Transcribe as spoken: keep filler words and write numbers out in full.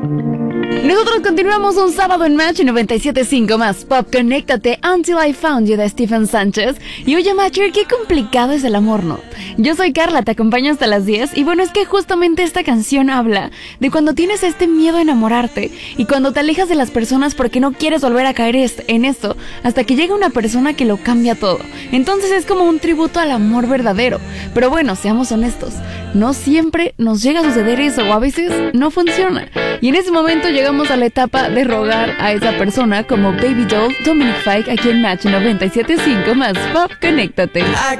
Nosotros continuamos un sábado en Match noventa y siete punto cinco más Pop. Conéctate, Until I Found You de Stephen Sánchez. Y oye, Matcher, qué complicado es el amor, ¿no? Yo soy Carla, te acompaño hasta las diez. Y bueno, es que justamente esta canción habla de cuando tienes este miedo a enamorarte y cuando te alejas de las personas porque no quieres volver a caer en esto hasta que llega una persona que lo cambia todo. Entonces es como un tributo al amor verdadero. Pero bueno, seamos honestos, no siempre nos llega a suceder eso, o a veces no funciona. Y en ese momento llegamos a la etapa de rogar a esa persona, como Baby Doll, Dominic Fike, aquí en Match noventa y siete punto cinco más Pop. Conéctate.